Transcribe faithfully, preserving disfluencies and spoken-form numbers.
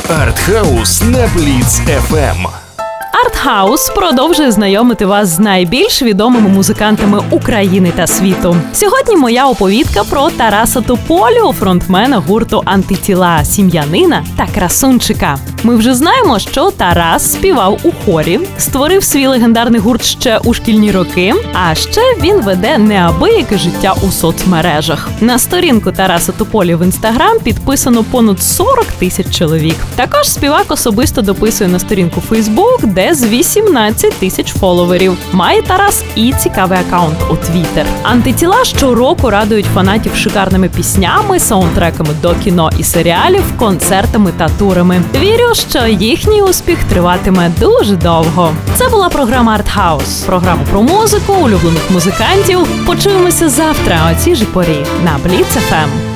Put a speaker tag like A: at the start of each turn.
A: Артхаус на Бліц еф ем.
B: Артхаус продовжує знайомити вас з найбільш відомими музикантами України та світу. Сьогодні моя оповідка про Тараса Тополю, фронтмена гурту «Антитіла», сім'янина та красунчика. Ми вже знаємо, що Тарас співав у хорі, створив свій легендарний гурт ще у шкільні роки, а ще він веде неабияке життя у соцмережах. На сторінку Тараса Тополі в Інстаграм підписано понад сорок тисяч чоловік. Також співак особисто дописує на сторінку Фейсбук, де з вісімнадцять тисяч фоловерів. Має Тарас і цікавий акаунт у Твіттер. «Антитіла» щороку радують фанатів шикарними піснями, саундтреками до кіно і серіалів, концертами та турами. Вірю, що їхній успіх триватиме дуже довго. Це була програма «Артхаус». Програма про музику, улюблених музикантів. Почуємося завтра о цій же порі на Бліц еф ем.